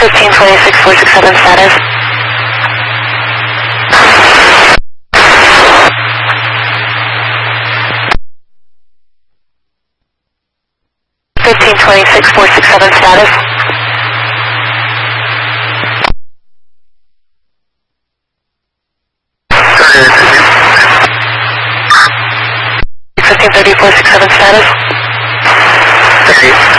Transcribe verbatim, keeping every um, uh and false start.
fifteen twenty-six four six seven status. fifteen twenty-six four six seven status. fifteen thirty four six seven status.